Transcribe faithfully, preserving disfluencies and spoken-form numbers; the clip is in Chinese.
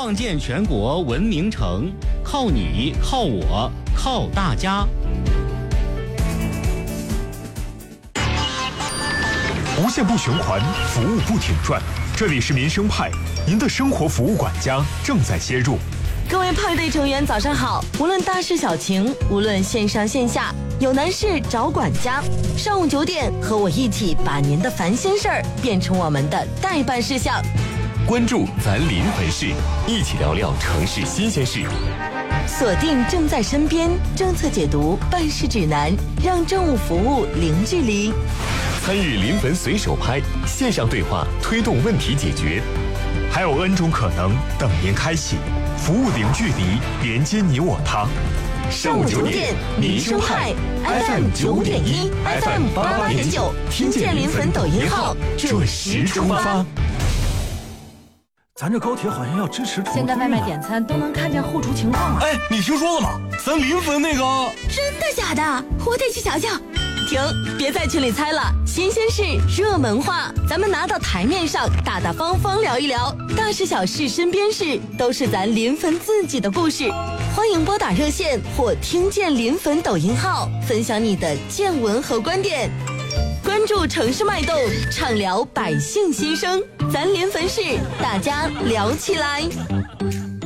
创建全国文明城，靠你，靠我，靠大家。 无限不循环，服务不停转。这里是民生派，您的生活服务管家正在接入。 各位派对成员早上好，无论大事小情，无论线上线下，有难事找管家。上午九点，和我一起把您的烦心事儿变成我们的待办事项。 关注咱临汾市，一起聊聊城市新鲜事。 锁定正在身边政策解读办事指南，让政务服务零距离。 参与临汾随手拍线上对话，推动问题解决。 还有 N 种可能等您开启，服务零距离，连接你我他。 上午九点，民生派 F M 九点一 ，F M 八八点九，听见临汾抖音号，准时出发。 咱这高铁好像要支持重现在外卖点餐都能看见后厨情况了。 哎，你听说了吗？咱临汾那个…… 真的假的？我得去瞧瞧。停，别在群里猜了，新鲜事、热门话，咱们拿到台面上，大大方方聊一聊，大事小事、身边事，都是咱临汾自己的故事。欢迎拨打热线或听见临汾抖音号，分享你的见闻和观点。关注城市脉动，畅聊百姓心声，咱临汾市，大家聊起来。